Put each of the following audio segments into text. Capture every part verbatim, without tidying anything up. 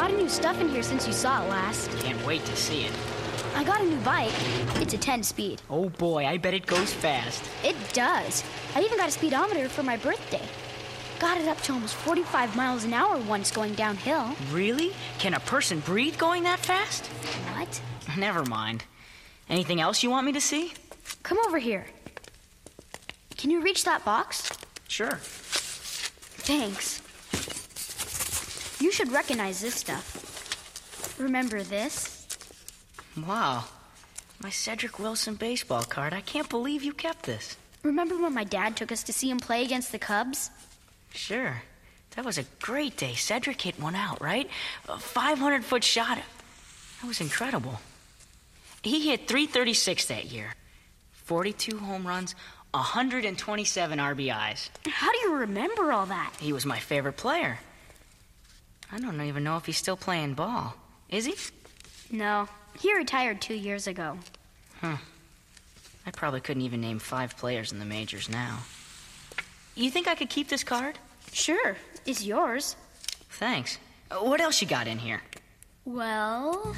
lot of new stuff in here since you saw it last. Can't wait to see it. I got a new bike. It's a ten-speed. Oh boy, I bet it goes fast. It does. I even got a speedometer for my birthday. Got it up to almost forty-five miles an hour once going downhill. Really? Can a person breathe going that fast? What? Never mind. Anything else you want me to see? Come over here. Can you reach that box? Sure. Thanks. You should recognize this stuff. Remember this? Wow. My Cedric Wilson baseball card. I can't believe you kept this. Remember when my dad took us to see him play against the Cubs? Sure. That was a great day. Cedric hit one out, right? A five hundred foot shot. That was incredible. He hit three thirty-six that year. forty-two home runs, one hundred twenty-seven R B Is. How do you remember all that? He was my favorite player. I don't even know if he's still playing ball. Is he? No. He retired two years ago. Huh. I probably couldn't even name five players in the majors now. You think I could keep this card? Sure. It's yours. Thanks. Uh, what else you got in here? Well...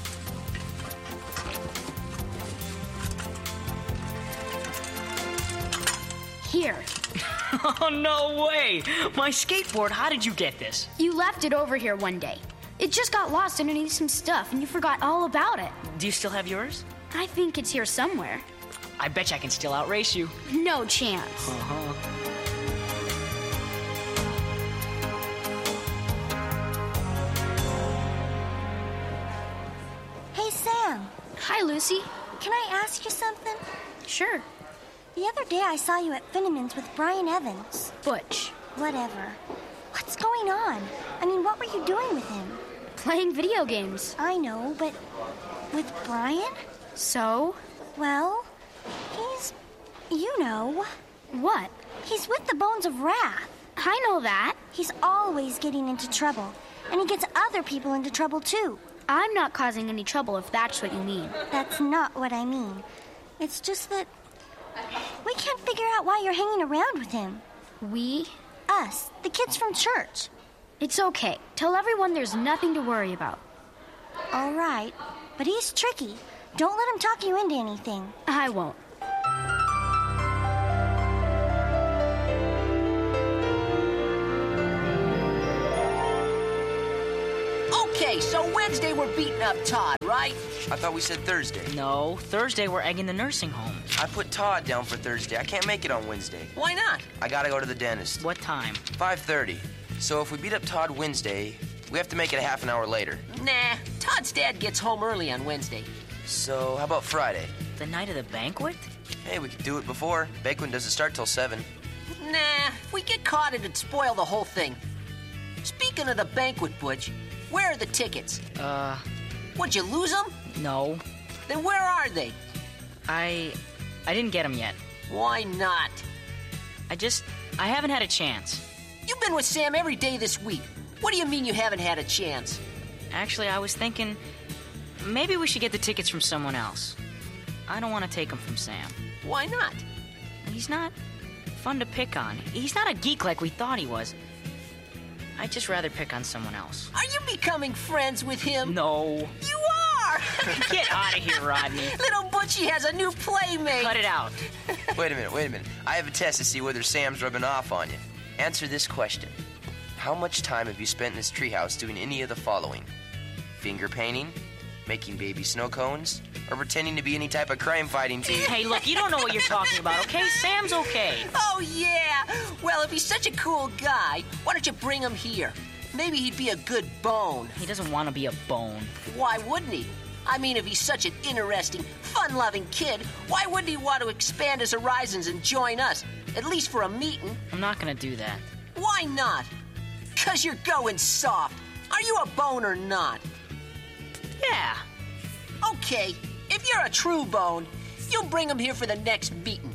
Here. Oh, no way! My skateboard, how did you get this? You left it over here one day. It just got lost underneath some stuff, and you forgot all about it. Do you still have yours? I think it's here somewhere. I bet you I can still outrace you. No chance. Uh-huh. Hey, Sam. Hi, Lucy. Can I ask you something? Sure. The other day I saw you at Finneman's with Brian Evans. Butch. Whatever. What's going on? I mean, what were you doing with him? Playing video games. I know, but with Brian? So? Well, he's... you know. What? He's with the Bones of Wrath. I know that. He's always getting into trouble, and he gets other people into trouble, too. I'm not causing any trouble if that's what you mean. That's not what I mean. It's just that we can't figure out why you're hanging around with him. We? Us, the kids from church. It's okay. Tell everyone there's nothing to worry about. All right, but he's tricky. Don't let him talk you into anything. I won't. Okay, so Wednesday we're beating up Todd, right? I thought we said Thursday. No, Thursday we're egging the nursing home. I put Todd down for Thursday. I can't make it on Wednesday. Why not? I gotta go to the dentist. What time? five thirty. So if we beat up Todd Wednesday, we have to make it a half an hour later. Nah, Todd's dad gets home early on Wednesday. So how about Friday? The night of the banquet? Hey, we could do it before. Banquet doesn't start till seven. Nah, if we get caught, it'd spoil the whole thing. Speaking of the banquet, Butch, where are the tickets? Uh... Would you lose them? No. Then where are they? I... I didn't get them yet. Why not? I just... I haven't had a chance. You've been with Sam every day this week. What do you mean you haven't had a chance? Actually, I was thinking... maybe we should get the tickets from someone else. I don't want to take them from Sam. Why not? He's not fun to pick on. He's not a geek like we thought he was. I'd just rather pick on someone else. Are you becoming friends with him? No. You are! Get out of here, Rodney. Little Butchie has a new playmate. Cut it out. Wait a minute, wait a minute. I have a test to see whether Sam's rubbing off on you. Answer this question. How much time have you spent in this treehouse doing any of the following? Finger painting? Making baby snow cones? Or pretending to be any type of crime-fighting team? Hey, look, you don't know what you're talking about, okay? Sam's okay. Oh, yeah. Well, if he's such a cool guy, why don't you bring him here? Maybe he'd be a good bone. He doesn't want to be a bone. Why wouldn't he? I mean, if he's such an interesting, fun-loving kid, why wouldn't he want to expand his horizons and join us? At least for a meeting. I'm not going to do that. Why not? 'Cause you're going soft. Are you a bone or not? Yeah. Okay, if you're a true bone, you'll bring him here for the next meeting.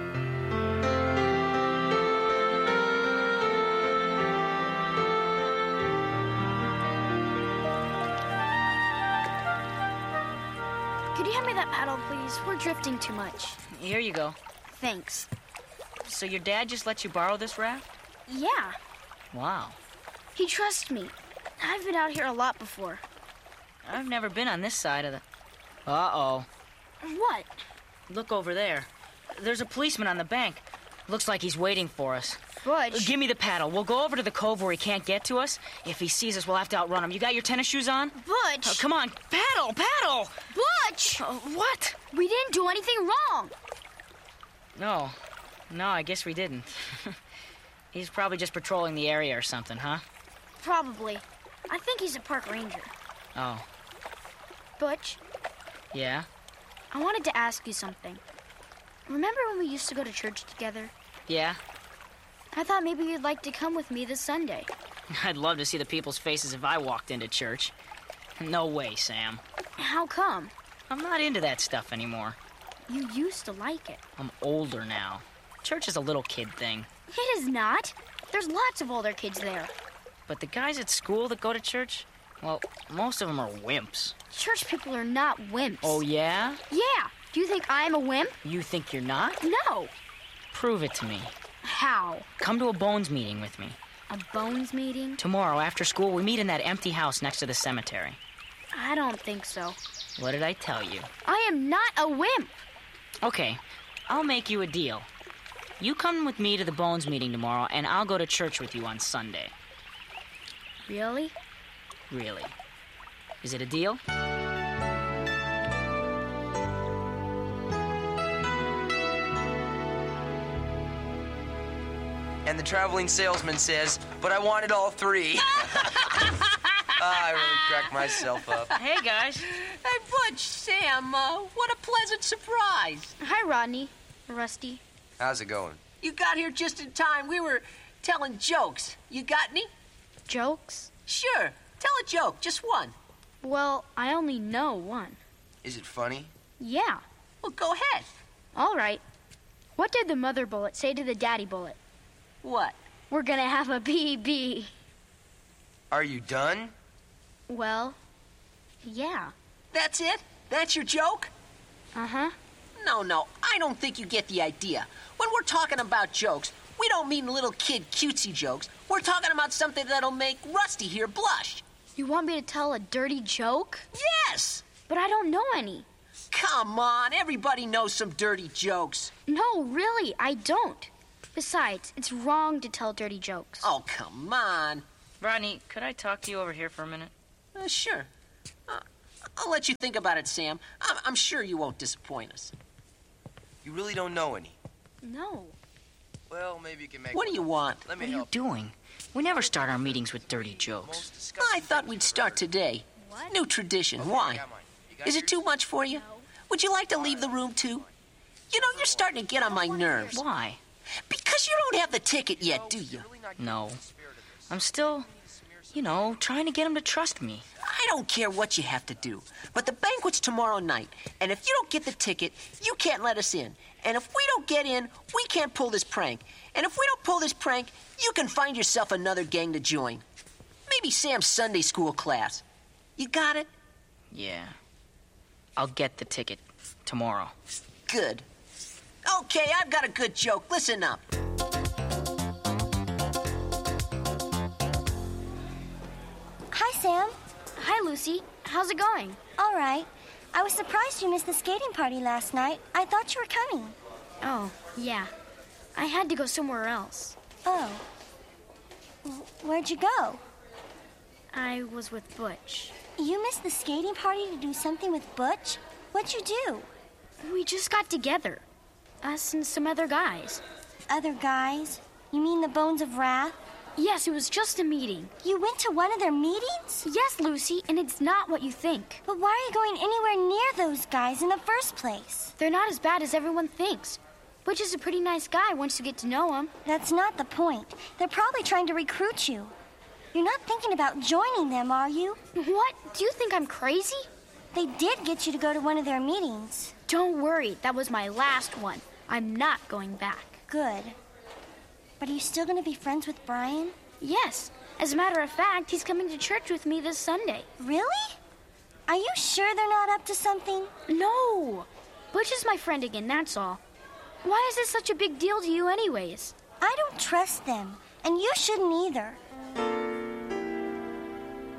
Could you hand me that paddle, please? We're drifting too much. Here you go. Thanks. So your dad just let you borrow this raft? Yeah. Wow. He trusts me. I've been out here a lot before. I've never been on this side of the... Uh-oh. What? Look over there. There's a policeman on the bank. Looks like he's waiting for us. Butch. Give me the paddle. We'll go over to the cove where he can't get to us. If he sees us, we'll have to outrun him. You got your tennis shoes on? Butch. Oh, come on. Paddle, paddle! Butch! Uh, what? We didn't do anything wrong. No. No, I guess we didn't. He's probably just patrolling the area or something, huh? Probably. I think he's a park ranger. Oh. Butch, Yeah? I wanted to ask you something. Remember when we used to go to church together? Yeah? I thought maybe you'd like to come with me this Sunday. I'd love to see the people's faces if I walked into church. No way, Sam. How come? I'm not into that stuff anymore. You used to like it. I'm older now. Church is a little kid thing. It is not. There's lots of older kids there. But the guys at school that go to church, well, most of them are wimps. Church people are not wimps. Oh, yeah? Yeah. Do you think I'm a wimp? You think you're not? No. Prove it to me. How? Come to a Bones meeting with me. A Bones meeting? Tomorrow, after school, we meet in that empty house next to the cemetery. I don't think so. What did I tell you? I am not a wimp. Okay, I'll make you a deal. You come with me to the Bones meeting tomorrow, and I'll go to church with you on Sunday. Really? Really. Is it a deal? And the traveling salesman says, but I wanted all three. Ah, I really cracked myself up. Hey, guys. Hey, Butch, Sam, uh, what a pleasant surprise. Hi, Rodney. Rusty. How's it going? You got here just in time. We were telling jokes. You got any? Jokes? Sure. Tell a joke, just one. Well, I only know one. Is it funny? Yeah. Well, go ahead. All right. What did the mother bullet say to the daddy bullet? What? We're gonna have a B B. Are you done? Well, yeah. That's it? That's your joke? Uh-huh. No, no, I don't think you get the idea. When we're talking about jokes, we don't mean little kid cutesy jokes. We're talking about something that'll make Rusty here blush. You want me to tell a dirty joke? Yes! But I don't know any. Come on, everybody knows some dirty jokes. No, really, I don't. Besides, it's wrong to tell dirty jokes. Oh, come on. Rodney, could I talk to you over here for a minute? Uh, sure. Uh, I'll let you think about it, Sam. I'm, I'm sure you won't disappoint us. You really don't know any? No. Well, maybe you can make What one do you up. want? Let me What are you help. doing? We never start our meetings with dirty Most jokes. disgusting I thought thing we'd you've start ever heard. today. What? New tradition. Okay, I Why? got mine. You got Is it yours? too much for you? Would you like to leave the room, too? You know, you're starting to get on my nerves. Why? Because you don't have the ticket yet, do you? Really not No. getting the spirit of this. I'm still, you know, trying to get him to trust me. I don't care what you have to do. But the banquet's tomorrow night, and if you don't get the ticket, you can't let us in. And if we don't get in, we can't pull this prank. And if we don't pull this prank, you can find yourself another gang to join. Maybe Sam's Sunday school class. You got it? Yeah. I'll get the ticket tomorrow. Good. Okay, I've got a good joke. Listen up. Hi, Sam. Hi, Lucy. How's it going? All right. I was surprised you missed the skating party last night. I thought you were coming. Oh, yeah. I had to go somewhere else. Oh. W- Where'd you go? I was with Butch. You missed the skating party to do something with Butch? What'd you do? We just got together. Us and some other guys. Other guys? You mean the Bones of Wrath? Yes, it was just a meeting. You went to one of their meetings? Yes, Lucy, and it's not what you think. But why are you going anywhere near those guys in the first place? They're not as bad as everyone thinks. Butch is a pretty nice guy once you get to know him. That's not the point. They're probably trying to recruit you. You're not thinking about joining them, are you? What? Do you think I'm crazy? They did get you to go to one of their meetings. Don't worry, that was my last one. I'm not going back. Good. But are you still going to be friends with Brian? Yes. As a matter of fact, he's coming to church with me this Sunday. Really? Are you sure they're not up to something? No. Butch is my friend again, that's all. Why is this such a big deal to you anyways? I don't trust them, and you shouldn't either.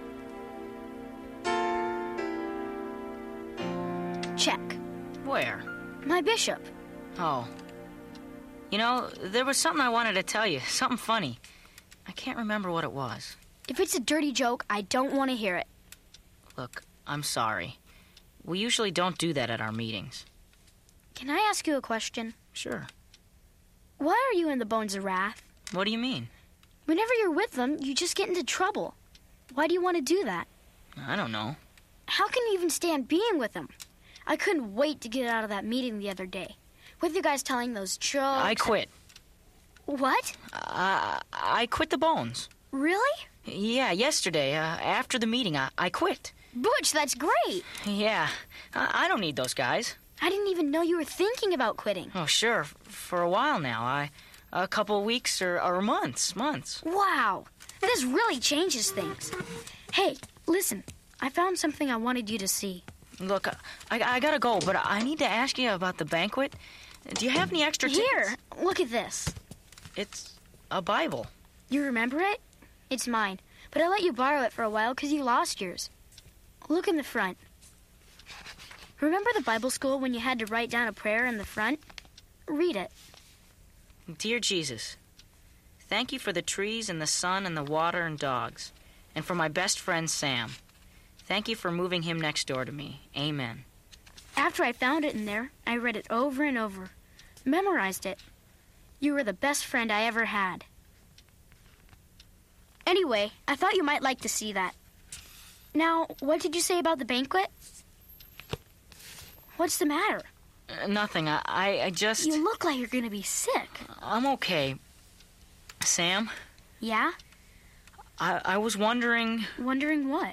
Where? My bishop. Oh. You know, there was something I wanted to tell you. Something funny. I can't remember what it was. If it's a dirty joke, I don't want to hear it. Look, I'm sorry. We usually don't do that at our meetings. Can I ask you a question? Sure. Why are you in the Bones of Wrath? What do you mean? Whenever you're with them, you just get into trouble. Why do you want to do that? I don't know. How can you even stand being with them? I couldn't wait to get out of that meeting the other day. With you guys telling those jokes. I quit. What? Uh, I quit the Bones. Really? Yeah, yesterday, uh, after the meeting, I, I quit. Butch, that's great. Yeah, I, I don't need those guys. I didn't even know you were thinking about quitting. Oh, sure, f- for a while now. I, a couple weeks or, or months, months. Wow, this really changes things. Hey, listen, I found something I wanted you to see. Look, I, I gotta go, but I need to ask you about the banquet. Do you have any extra tickets? Here, look at this. It's a Bible. You remember it? It's mine, but I let you borrow it for a while because you lost yours. Look in the front. Remember the Bible school when you had to write down a prayer in the front? Read it. Dear Jesus, thank you for the trees and the sun and the water and dogs, and for my best friend Sam. Thank you for moving him next door to me. Amen. After I found it in there, I read it over and over. Memorized it. You were the best friend I ever had. Anyway, I thought you might like to see that. Now, what did you say about the banquet? What's the matter? Uh, nothing. I, I, I just... You look like you're gonna be sick. I'm okay. Sam? Yeah? I, I was wondering... Wondering what?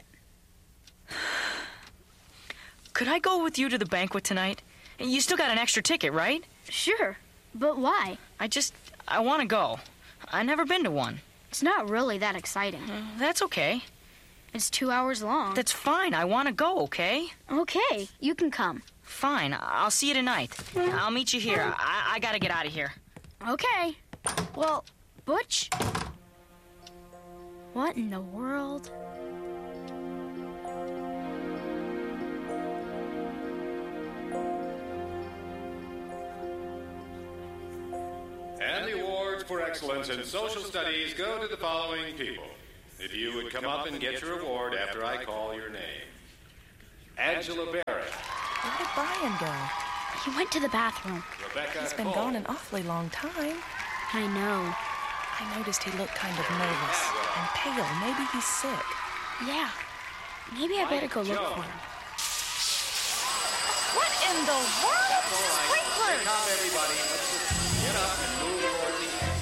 Could I go with you to the banquet tonight? You still got an extra ticket, right? Sure, but why? I just... I want to go. I've never been to one. It's not really that exciting. Uh, that's okay. It's two hours long. That's fine. I want to go, okay? Okay, you can come. Fine. I'll see you tonight. I'll meet you here. I, I gotta get out of here. Okay. Well, Butch? What in the world? And the awards for excellence in social studies go to the following people. If you would come up and get your award after I call your name. Angela Barrett. Where did Brian go? He went to the bathroom. Rebecca He's been Cole. gone an awfully long time. I know. I noticed he looked kind of nervous and pale. Maybe he's sick. Yeah. Maybe I better go look Jones. for him. What in the world? Sprinklers! Come, everybody. Let's just get up and move toward the end.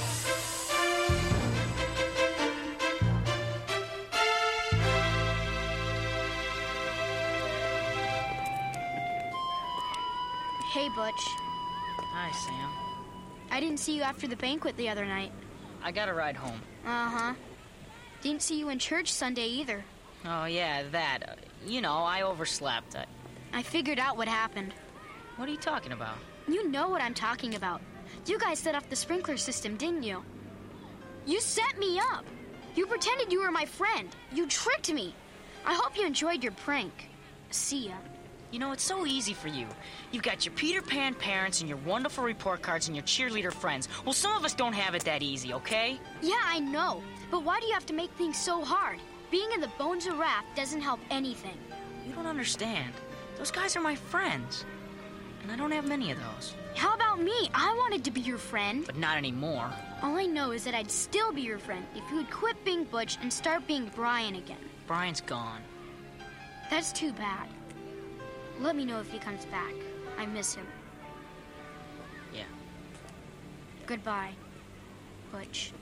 Hey, Butch. Hi, Sam. I didn't see you after the banquet the other night. I got a ride home. Uh-huh. Didn't see you in church Sunday either. Oh, yeah, that. Uh, you know, I overslept. I... I figured out what happened. What are you talking about? You know what I'm talking about. You guys set off the sprinkler system, didn't you? You set me up. You pretended you were my friend. You tricked me. I hope you enjoyed your prank. See ya. You know, it's so easy for you. You've got your Peter Pan parents and your wonderful report cards and your cheerleader friends. Well, some of us don't have it that easy, okay? Yeah, I know. But why do you have to make things so hard? Being in the Bones of Wrath doesn't help anything. You don't understand. Those guys are my friends. And I don't have many of those. How about me? I wanted to be your friend. But not anymore. All I know is that I'd still be your friend if you would quit being Butch and start being Brian again. Brian's gone. That's too bad. Let me know if he comes back. I miss him. Yeah. Goodbye, Butch.